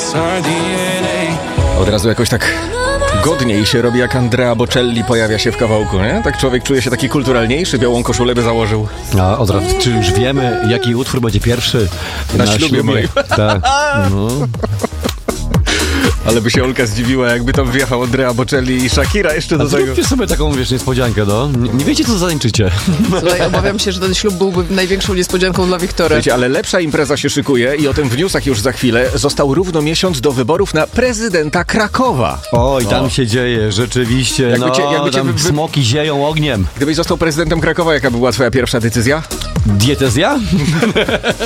Od razu jakoś tak godniej się robi, jak Andrea Bocelli pojawia się w kawałku, nie? Tak człowiek czuje się taki kulturalniejszy, białą koszulę by założył. A od razu, czy już wiemy, jaki utwór będzie pierwszy na ślubie moim? Tak. No. Ale by się Olka zdziwiła, jakby tam wjechał Andrea Bocelli i Shakira jeszcze do tego. Zróbcie sobie taką, niespodziankę, no. Nie wiecie, co zatańczycie. Słuchaj, obawiam się, że ten ślub byłby największą niespodzianką dla Wiktora. Wiecie, ale lepsza impreza się szykuje i o tym w newsach już za chwilę. Został równo miesiąc do wyborów na prezydenta Krakowa. Oj, tam się dzieje, rzeczywiście. Jakby cię smoki zieją ogniem. Gdybyś został prezydentem Krakowa, jaka by była twoja pierwsza decyzja? Dietezja?